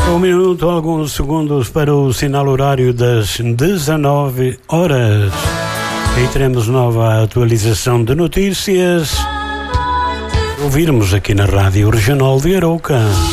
Um minuto, alguns segundos para o sinal horário das 19 horas. E teremos nova atualização de notícias. Ouvirmos aqui na Rádio Regional de Arouca.